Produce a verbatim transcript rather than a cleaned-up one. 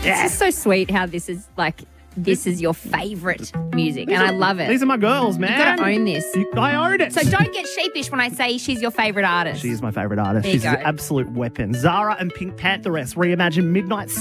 It's just so sweet how this is like, this is your favourite music, and I love it. These are my girls, man. You've got to own this. You- I own it. So don't get sheepish when I say she's your favourite artist. She is my favourite artist. There you She's an go. absolute weapon. Zara and Pink Pantheress reimagine Midnight